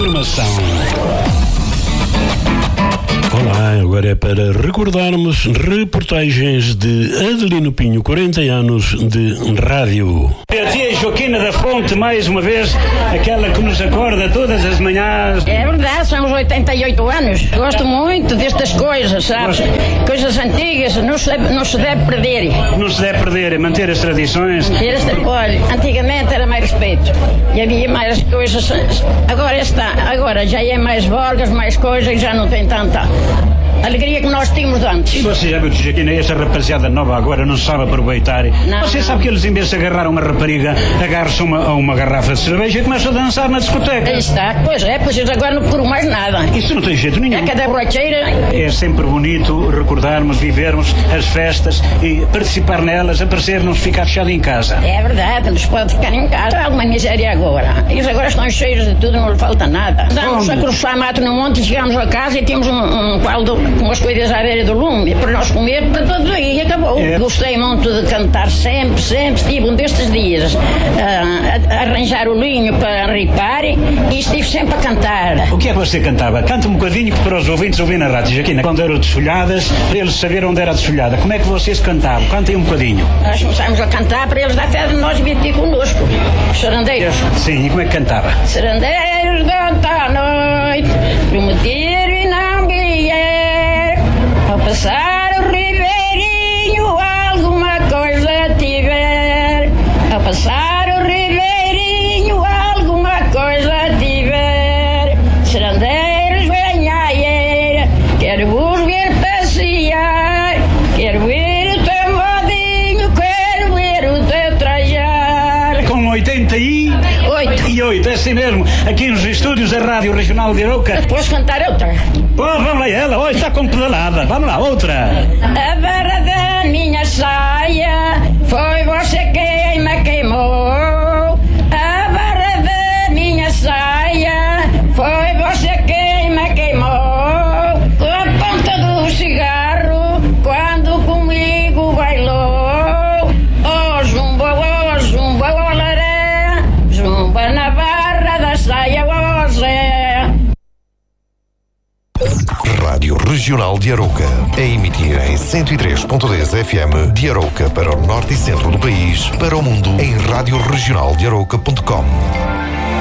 informação. Olá, agora é para recordarmos reportagens de Adelino Pinho, 40 anos de rádio. A tia Joaquina da Fonte, mais uma vez, aquela que nos acorda todas as manhãs. É verdade, são os 88 anos. Gosto muito destas coisas, sabes? Coisas antigas, não se deve perder. Não se deve perder, manter as tradições. Olha, antigamente era mais respeito e havia mais coisas. Agora já é mais borgas, mais coisas e já não tem tanta alegria que nós tínhamos antes. E você já viu, tia Joaquina, esta rapaziada nova agora não sabe aproveitar. Você sabe que eles, em vez de agarrar uma rapariga, agarram-se a uma garrafa de cerveja e começam a dançar na discoteca. Aí está, pois eles agora não procuram mais nada. Isso não tem jeito nenhum. É cada borracheira. É sempre bonito recordarmos, vivermos as festas e participar nelas, aparecer, não ficar fechado em casa. É verdade, não se pode ficar em casa. Há alguma miséria agora. Eles agora estão cheios de tudo, não lhe falta nada. Damos a cruzar mato no monte, chegamos a casa e temos um caldo com as coisas à beira do lume para nós comer para todo o dia e acabou. Gostei muito de cantar sempre, estive um destes dias a arranjar o linho para ripar e estive sempre a cantar. O que é que você cantava? Canta um bocadinho para os ouvintes ouvir na rádio, Joaquina. Quando eram desfolhadas, para eles saberem onde era a desfolhada. Como é que vocês cantavam? Cantem um bocadinho. Nós começámos a cantar para eles dar fé de nós vir ter connosco. Os serandeiros. Sim, e como é que cantava? Serandeiros da noite, prometer e não vier, ao passar o ribeirinho alguma coisa tiver, ao passar o ribeirinho alguma coisa tiver, serandeiros venha aí, quero vos ver passear, quero ver o teu modinho, quero ver o teu trajar. Com 88, é assim mesmo, aqui nos estúdios da Rádio Regional de Arouca. Posso cantar outra? Pô, vamos lá, ela hoje está com pedalada. Vamos lá, outra. A barra da minha saia foi você quem me queimou. A barra da minha saia foi você quem me queimou. Com a ponta do cigarro quando comigo bailou. Oh zumba, olaré, zumba na barra da saia, oh Zé. Rádio Regional de Arouca, a emitir em 103.10 FM de Arouca para o norte e centro do país, para o mundo em radioregionaldearouca.com.